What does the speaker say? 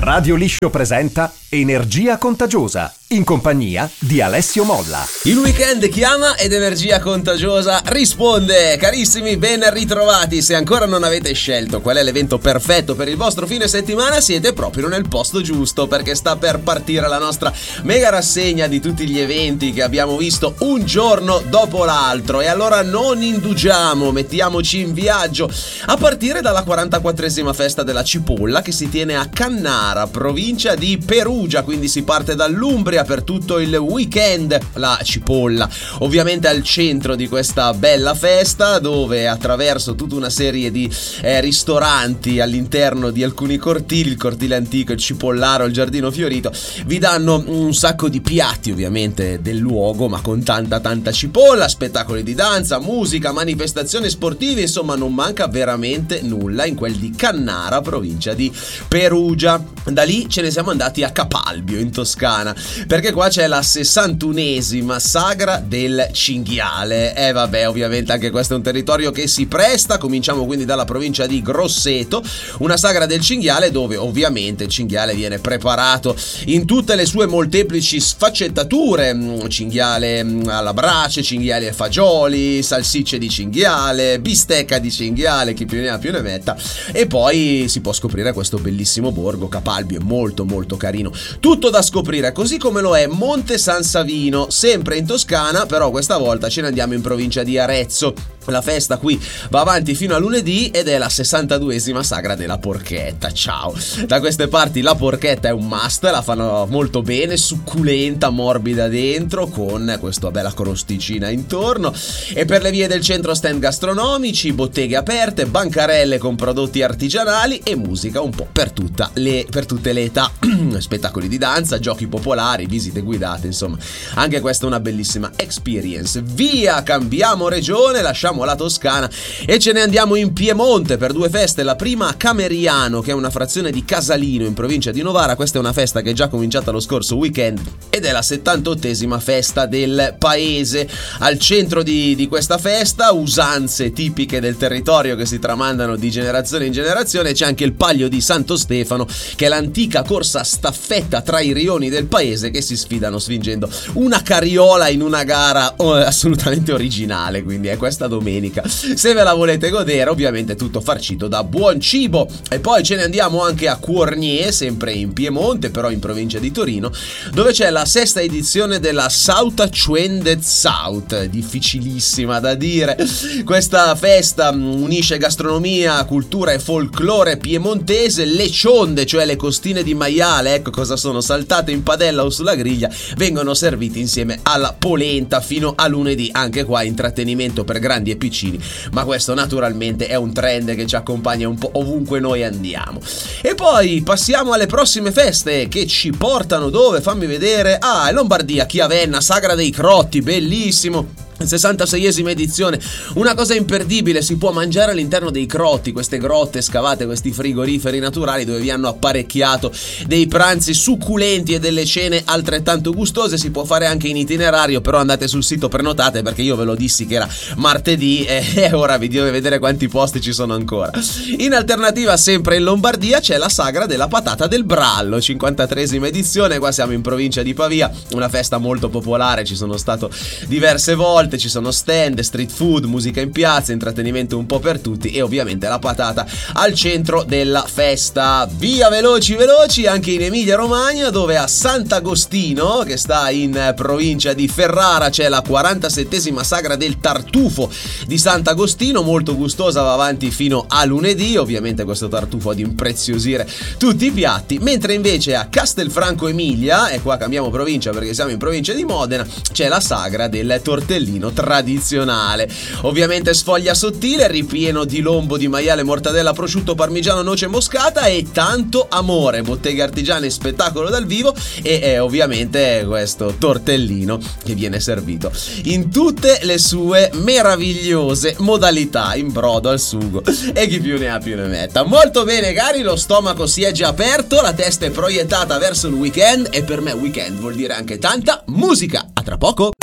Radio Liscio presenta Energia Contagiosa, in compagnia di Alessio Molla. Il weekend chiama ed Energia Contagiosa risponde. Carissimi, ben ritrovati. Se ancora non avete scelto qual è l'evento perfetto per il vostro fine settimana, siete proprio nel posto giusto, perché sta per partire la nostra mega rassegna di tutti gli eventi che abbiamo visto un giorno dopo l'altro. E allora non indugiamo, mettiamoci in viaggio, a partire dalla 44esima festa della cipolla, che si tiene a Cannara, provincia di Perugia. Quindi si parte dall'Umbria per tutto il weekend. La cipolla ovviamente al centro di questa bella festa, dove attraverso tutta una serie di ristoranti all'interno di alcuni cortili, il cortile antico, il cipollaro, il giardino fiorito, vi danno un sacco di piatti ovviamente del luogo, ma con tanta cipolla, spettacoli di danza, musica, manifestazioni sportive, insomma non manca veramente nulla in quel di Cannara, provincia di Perugia. Da lì ce ne siamo andati a Capalbio in Toscana, perché qua c'è la 61esima sagra del cinghiale. Vabbè, ovviamente anche questo è un territorio che si presta. Cominciamo quindi dalla provincia di Grosseto, una sagra del cinghiale dove ovviamente il cinghiale viene preparato in tutte le sue molteplici sfaccettature: cinghiale alla brace, cinghiale ai fagioli, salsicce di cinghiale, bistecca di cinghiale, chi più ne ha più ne metta. E poi si può scoprire questo bellissimo borgo. Capalbio è molto carino, tutto da scoprire, così come lo è Monte San Savino, sempre in Toscana, però questa volta ce ne andiamo in provincia di Arezzo. La festa qui va avanti fino a lunedì ed è la 62esima sagra della porchetta. Ciao! Da queste parti la porchetta è un must, la fanno molto bene, succulenta, morbida dentro, con questa bella crosticina intorno. E per le vie del centro stand gastronomici, botteghe aperte, bancarelle con prodotti artigianali e musica un po' per tutte le età. Spettacoli di danza, giochi popolari, visite guidate, insomma anche questa è una bellissima experience. Via, cambiamo regione, lasciamo la Toscana e ce ne andiamo in Piemonte per due feste. La prima a Cameriano, che è una frazione di Casalino in provincia di Novara. Questa è una festa che è già cominciata lo scorso weekend ed è la 78esima festa del paese. Al centro di questa festa, usanze tipiche del territorio che si tramandano di generazione in generazione. C'è anche il Palio di Santo Stefano, che è l'antica corsa staffetta tra i rioni del paese che si sfidano spingendo una carriola in una gara assolutamente originale. Quindi è questa domenica, se ve la volete godere, ovviamente tutto farcito da buon cibo. E poi ce ne andiamo anche a Cuornier, sempre in Piemonte, però in provincia di Torino, dove c'è la sesta edizione della Sauta Schwendet Saut, difficilissima da dire. Questa festa unisce gastronomia, cultura e folklore piemontese. Le cionde, cioè le costine di maiale, ecco cosa sono, saltate in padella o sulla griglia, vengono serviti insieme alla polenta fino a lunedì. Anche qua intrattenimento per grandi e piccini, ma questo naturalmente è un trend che ci accompagna un po' ovunque noi andiamo. E poi passiamo alle prossime feste, che ci portano dove? Fammi vedere. Lombardia, Chiavenna, sagra dei crotti, bellissimo. 66esima edizione, una cosa imperdibile. Si può mangiare all'interno dei crotti, queste grotte scavate, questi frigoriferi naturali dove vi hanno apparecchiato dei pranzi succulenti e delle cene altrettanto gustose. Si può fare anche in itinerario, però andate sul sito, prenotate, perché io ve lo dissi che era martedì e ora vi devo vedere quanti posti ci sono ancora. In alternativa, sempre in Lombardia, c'è la sagra della patata del Brallo, 53esima edizione. Qua siamo in provincia di Pavia, una festa molto popolare, ci sono stato diverse volte. Ci sono stand, street food, musica in piazza, intrattenimento un po' per tutti e ovviamente la patata al centro della festa. Via veloci anche in Emilia Romagna, dove a Sant'Agostino, che sta in provincia di Ferrara, c'è la 47esima sagra del tartufo di Sant'Agostino, molto gustosa, va avanti fino a lunedì. Ovviamente questo tartufo ad impreziosire tutti i piatti. Mentre invece a Castelfranco Emilia, e qua cambiamo provincia perché siamo in provincia di Modena, c'è la sagra del tortellino tradizionale. Ovviamente sfoglia sottile, ripieno di lombo di maiale, mortadella, prosciutto, parmigiano, noce moscata e tanto amore. Botteghe artigiane, spettacolo dal vivo e ovviamente questo tortellino che viene servito in tutte le sue meravigliose modalità, in brodo, al sugo e chi più ne ha più ne metta. Molto bene cari, lo stomaco si è già aperto, la testa è proiettata verso il weekend e per me weekend vuol dire anche tanta musica. A tra poco.